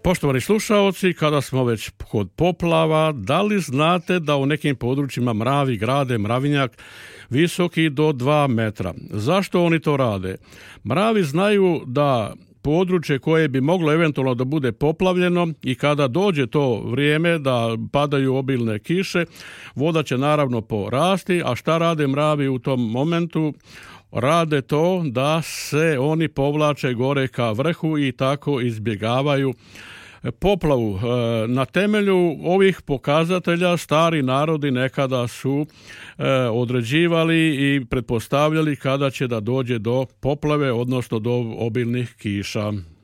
Poštovani slušaoci, kada smo već kod poplava, da li znate da u nekim područjima mravi grade mravinjak visoki do 2 metra? Zašto oni to rade? Mravi znaju da područje koje bi moglo eventualno da bude poplavljeno i kada dođe to vrijeme da padaju obilne kiše, voda će naravno porasti, a šta rade mravi u tom momentu? Rade to da se oni povlače gore ka vrhu i tako izbjegavaju poplavu. Na temelju ovih pokazatelja stari narodi nekada su određivali i pretpostavljali kada će da dođe do poplave, odnosno do obilnih kiša.